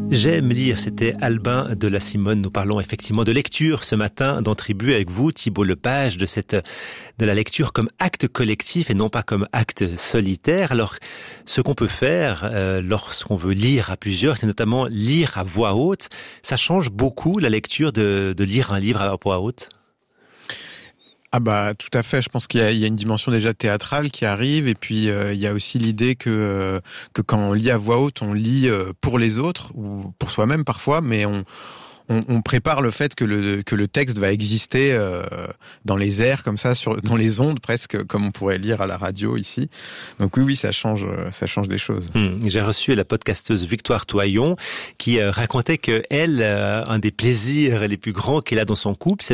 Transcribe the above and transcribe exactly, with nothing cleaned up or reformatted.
J'aime lire, c'était Albin de la Simone. Nous parlons effectivement de lecture ce matin dans Tribu avec vous, Thibault Lepage, de cette, de la lecture comme acte collectif et non pas comme acte solitaire. Alors, ce qu'on peut faire euh, lorsqu'on veut lire à plusieurs, c'est notamment lire à voix haute. Ça change beaucoup la lecture de, de lire un livre à voix haute? Ah bah tout à fait, je pense qu'il y a, il y a une dimension déjà théâtrale qui arrive et puis euh, il y a aussi l'idée que euh, que quand on lit à voix haute, on lit euh, pour les autres ou pour soi-même parfois, mais on on, on prépare le fait que le que le texte va exister euh, dans les airs comme ça, sur dans les ondes presque, comme on pourrait lire à la radio ici. Donc oui oui, ça change ça change des choses. Hum, j'ai reçu la podcasteuse Victoire Toyon qui euh, racontait que elle euh, un des plaisirs les plus grands qu'elle a dans son couple, c'est